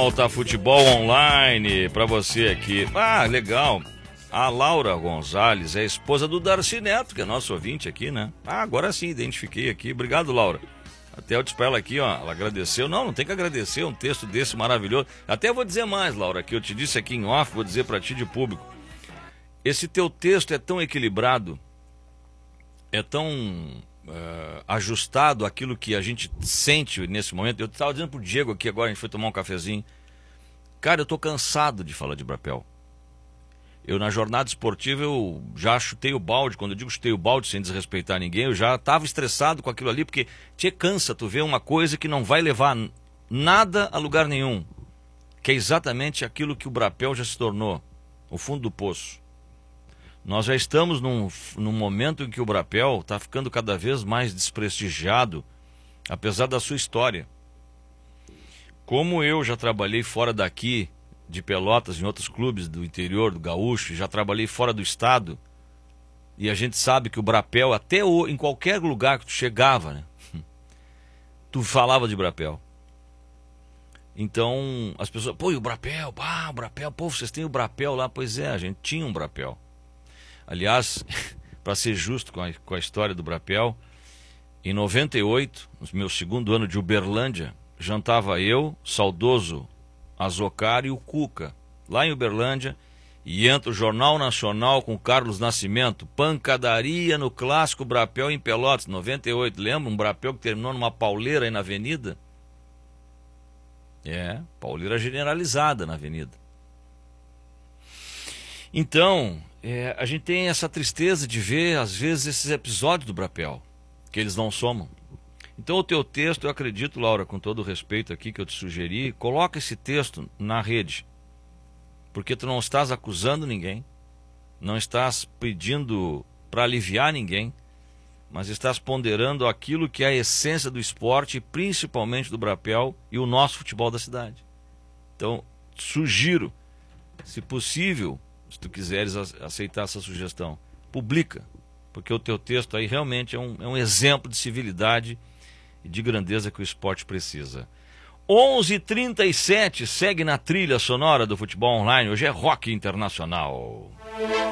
volta Futebol Online para você aqui. Ah, legal. A Laura Gonzalez é a esposa do Darcy Neto, que é nosso ouvinte aqui, né? Ah, agora sim, identifiquei aqui. Obrigado, Laura. Até eu disse pra ela aqui, ó, ela agradeceu. Não tem que agradecer um texto desse maravilhoso. Até eu vou dizer mais, Laura, que eu te disse aqui em off, vou dizer pra ti de público. Esse teu texto é tão equilibrado, é tão ajustado àquilo que a gente sente nesse momento. Eu estava dizendo pro Diego aqui agora, a gente foi tomar um cafezinho. Cara, eu tô cansado de falar de Brapel. Eu, na jornada esportiva, eu já chutei o balde. Quando eu digo chutei o balde sem desrespeitar ninguém, eu já estava estressado com aquilo ali, porque te cansa tu ver uma coisa que não vai levar nada a lugar nenhum, que é exatamente aquilo que o Brapel já se tornou, o fundo do poço. Nós já estamos num momento em que o Brapel está ficando cada vez mais desprestigiado, apesar da sua história. Como eu já trabalhei fora daqui, de Pelotas, em outros clubes do interior, do Gaúcho, já trabalhei fora do estado, e a gente sabe que o Brapel, até em qualquer lugar que tu chegava, né, tu falava de Brapel. Então, as pessoas, pô, e o Brapel? Ah, o Brapel, pô, vocês têm o Brapel lá? Pois é, a gente tinha um Brapel. Aliás, para ser justo com a história do Brapel, em 98, no meu segundo ano de Uberlândia, jantava eu, saudoso Azocar e o Cuca, lá em Uberlândia, e entra o Jornal Nacional com o Carlos Nascimento, pancadaria no clássico Brapel em Pelotas, 98, lembra? Um Brapel que terminou numa pauleira aí na avenida? É, pauleira generalizada na avenida. Então, a gente tem essa tristeza de ver, às vezes, esses episódios do Brapel, que eles não somam. Então o teu texto, eu acredito, Laura, com todo o respeito aqui que eu te sugeri, coloca esse texto na rede, porque tu não estás acusando ninguém, não estás pedindo para aliviar ninguém, mas estás ponderando aquilo que é a essência do esporte, principalmente do Brapel e o nosso futebol da cidade. Então, sugiro, se possível, se tu quiseres aceitar essa sugestão, publica, porque o teu texto aí realmente é um exemplo de civilidade e de grandeza que o esporte precisa. 11h37, segue na trilha sonora do Futebol Online. Hoje é rock internacional.